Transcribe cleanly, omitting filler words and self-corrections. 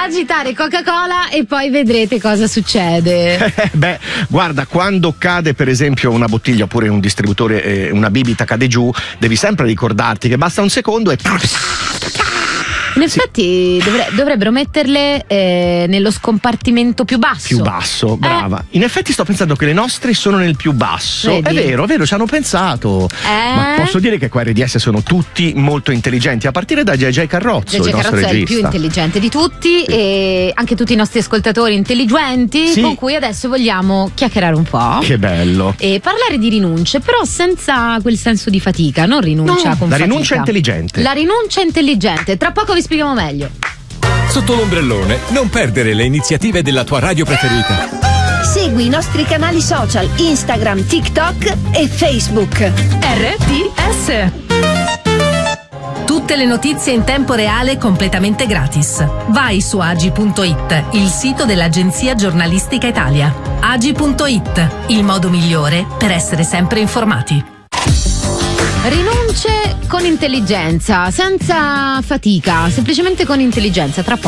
agitare Coca-Cola e poi vedrete cosa succede. Beh, guarda, quando cade per esempio una bottiglia oppure un distributore, una bibita cade giù, devi sempre ricordarti che basta un secondo e... In effetti dovrebbero metterle nello scompartimento più basso. Più basso, brava. In effetti sto pensando che le nostre sono nel più basso. Vedi? È vero, ci hanno pensato. Ma posso dire che qua RDS sono tutti molto intelligenti, a partire da JJ Carrozzo, JJ il nostro Carrozzo regista. è il più intelligente di tutti, e anche tutti i nostri ascoltatori intelligenti, Sì. con cui adesso vogliamo chiacchierare un po'. Che bello. E parlare di rinunce, però senza quel senso di fatica, non rinuncia No, con la fatica. rinuncia intelligente. La rinuncia intelligente, tra poco vi spieghiamo meglio. Sotto l'ombrellone, non perdere le iniziative della tua radio preferita. Segui i nostri canali social Instagram, TikTok e Facebook. RDS. Tutte le notizie in tempo reale completamente gratis. Vai su agi.it, il sito dell'Agenzia Giornalistica Italia. Agi.it, il modo migliore per essere sempre informati. Rinunce con intelligenza, senza fatica, semplicemente con intelligenza. Tra poco.